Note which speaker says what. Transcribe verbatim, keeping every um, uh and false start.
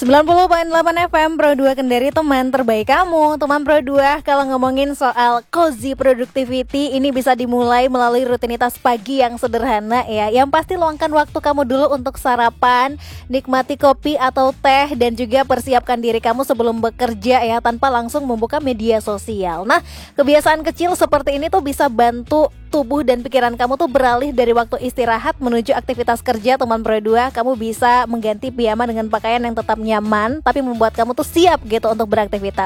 Speaker 1: sembilan puluh koma delapan F M Pro dua Kendari, teman terbaik kamu. Teman Pro dua, kalau ngomongin soal cozy productivity, ini bisa dimulai melalui rutinitas pagi yang sederhana ya. Yang pasti luangkan waktu kamu dulu untuk sarapan, nikmati kopi atau teh, dan juga persiapkan diri kamu sebelum bekerja ya, tanpa langsung membuka media sosial. Nah, kebiasaan kecil seperti ini tuh bisa bantu tubuh dan pikiran kamu tuh beralih dari waktu istirahat menuju aktivitas kerja. Teman Pro dua, kamu bisa mengganti piyama dengan pakaian yang tetap nyaman tapi membuat kamu tuh siap gitu untuk beraktivitas.